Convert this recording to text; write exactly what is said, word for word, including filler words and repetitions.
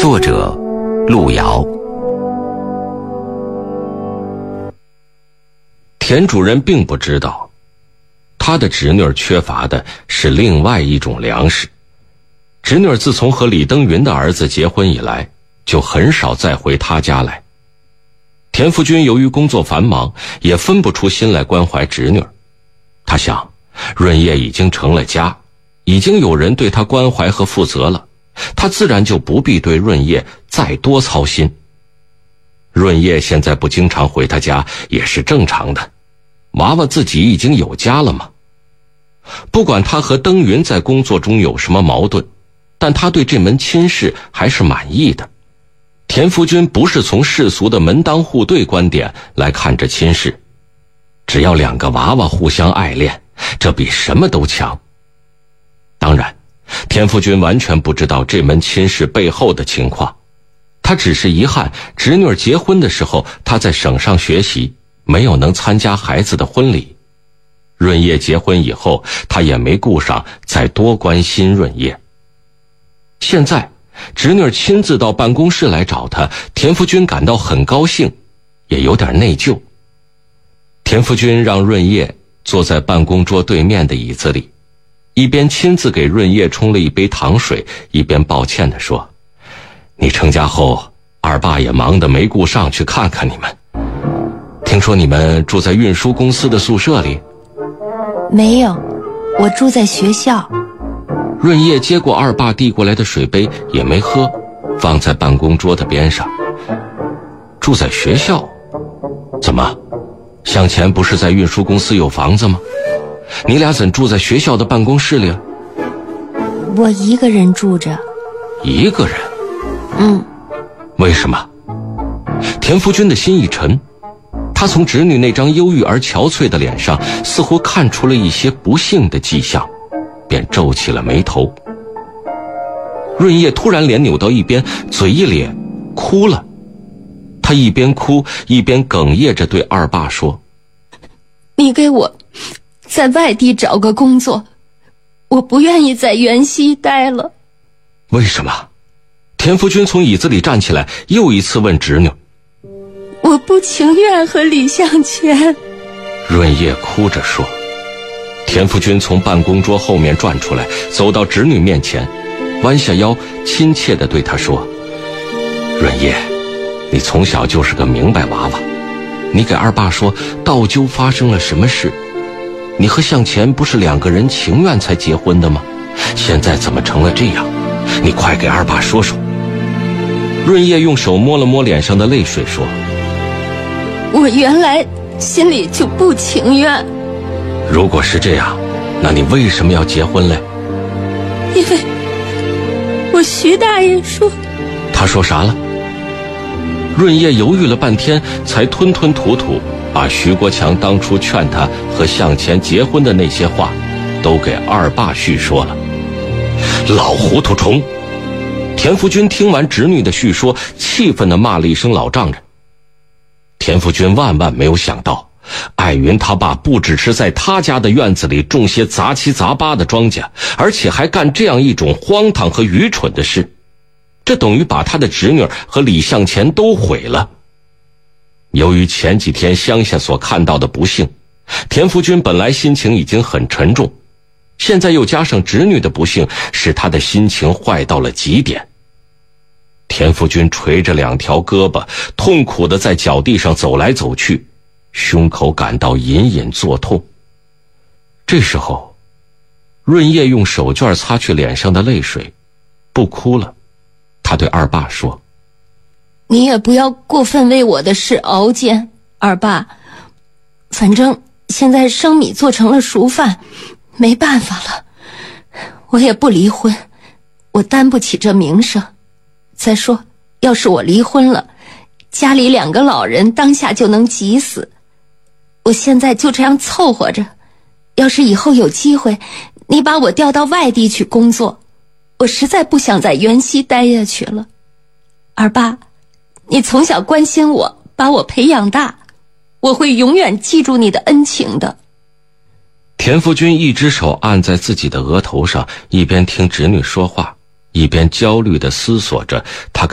作者路遥。田主任并不知道，他的侄女缺乏的是另外一种粮食。侄女自从和李登云的儿子结婚以来，就很少再回他家来。田福军由于工作繁忙，也分不出心来关怀侄女。他想，润叶已经成了家，已经有人对他关怀和负责了，他自然就不必对润叶再多操心。润叶现在不经常回他家也是正常的，娃娃自己已经有家了嘛。不管他和登云在工作中有什么矛盾，但他对这门亲事还是满意的。田福军不是从世俗的门当户对观点来看这亲事，只要两个娃娃互相爱恋，这比什么都强。当然，田福军完全不知道这门亲事背后的情况，他只是遗憾侄女结婚的时候他在省上学习，没有能参加孩子的婚礼。润叶结婚以后，他也没顾上再多关心润叶。现在侄女亲自到办公室来找他，田福军感到很高兴，也有点内疚。田福军让润叶坐在办公桌对面的椅子里，一边亲自给润叶冲了一杯糖水，一边抱歉地说：你成家后，二爸也忙得没顾上去看看你们。听说你们住在运输公司的宿舍里？ 没有，我住在学校。 润叶接过二爸递过来的水杯，也没喝，放在办公桌的边上。住在学校？怎么，向前不是在运输公司有房子吗？你俩怎住在学校的办公室里？ 我一个人住着。 一个人？ 嗯。 为什么？田福军的心一沉，他从侄女那张忧郁而憔悴的脸上似乎看出了一些不幸的迹象，便皱起了眉头。润叶突然脸扭到一边，嘴一咧，哭了。他一边哭一边哽咽着对二爸说： 你给我在外地找个工作，我不愿意在原西待了。 为什么？田福军从椅子里站起来，又一次问侄女。 我不情愿和李向前。 润叶哭着说。田福军从办公桌后面转出来，走到侄女面前，弯下腰亲切地对她说：润叶，你从小就是个明白娃娃，你给二爸说道究发生了什么事？你和向前不是两个人情愿才结婚的吗？现在怎么成了这样？你快给二爸说说。润叶用手摸了摸脸上的泪水说： 我原来心里就不情愿。 如果是这样，那你为什么要结婚嘞？ 因为我徐大爷说。 他说啥了？润叶犹豫了半天，才吞吞吐吐把徐国强当初劝他和向前结婚的那些话都给二爸叙说了。老糊涂虫！田福军听完侄女的叙说，气愤地骂了一声老丈人。田福军万万没有想到，艾云他爸不只是在他家的院子里种些杂七杂八的庄稼，而且还干这样一种荒唐和愚蠢的事，这等于把他的侄女和李向前都毁了。由于前几天乡下所看到的不幸，田福军本来心情已经很沉重，现在又加上侄女的不幸，使他的心情坏到了极点。田福军垂着两条胳膊，痛苦地在脚地上走来走去，胸口感到隐隐作痛。这时候，润叶用手绢擦去脸上的泪水，不哭了。他对二爸说： 你也不要过分为我的事熬煎，二爸，反正现在生米做成了熟饭，没办法了，我也不离婚，我担不起这名声。再说，要是我离婚了，家里两个老人当下就能急死。我现在就这样凑合着，要是以后有机会，你把我调到外地去工作，我实在不想在原西待下去了。二爸，你从小关心我，把我培养大，我会永远记住你的恩情的。 田福军一只手按在自己的额头上，一边听侄女说话，一边焦虑地思索着他